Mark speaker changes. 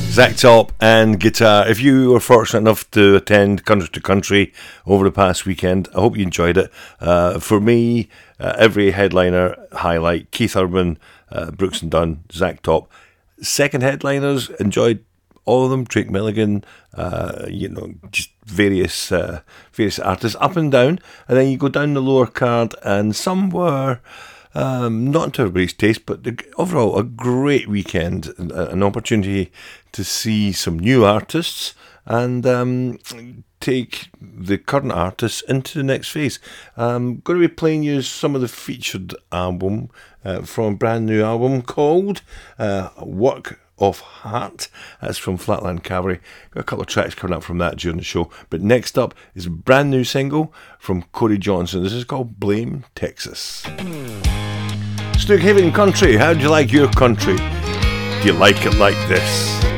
Speaker 1: Zach Top and guitar. If you were fortunate enough to attend Country to Country over the past weekend, I hope you enjoyed it. For me, every headliner highlight: Keith Urban, Brooks and Dunn, Zach Top. Second headliners, enjoyed all of them. Drake Milligan, just various artists up and down. And then you go down the lower card, and some were not to everybody's taste, but overall a great weekend, an opportunity to see some new artists and take the current artists into the next phase. I'm going to be playing you some of the featured album from a brand new album called Work of Heart. That's from Flatland Cavalry. Got a couple of tracks coming up from that during the show. But next up is a brand new single from Corey Johnson. This is called Blame Texas. Stookhaven Country, how do you like your country? Do you like it like this?